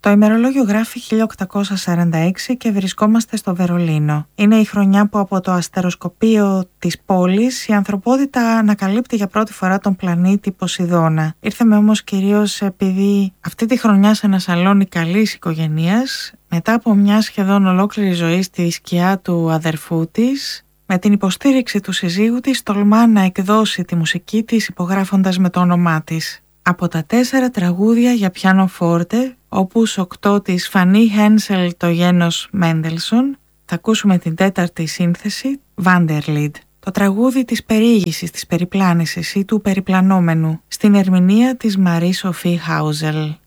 Το ημερολόγιο γράφει 1846 και βρισκόμαστε στο Βερολίνο. Είναι η χρονιά που από το αστεροσκοπείο της πόλης η ανθρωπότητα ανακαλύπτει για πρώτη φορά τον πλανήτη Ποσειδώνα. Ήρθαμε όμως κυρίως επειδή αυτή τη χρονιά σε ένα σαλόνι καλής οικογενείας, μετά από μια σχεδόν ολόκληρη ζωή στη σκιά του αδερφού της, με την υποστήριξη του συζύγου της τολμά να εκδώσει τη μουσική της υπογράφοντας με το όνομά της. Από τα 4 τραγούδια για πιάνο φόρτε, opus 8 της Φανί Χένσελ το γένος Μέντελσον, θα ακούσουμε την 4η σύνθεση, Wanderlied, το τραγούδι της περιήγησης, της περιπλάνησης ή του περιπλανόμενου, στην ερμηνεία της Μαρή Σοφή Χάουζελ.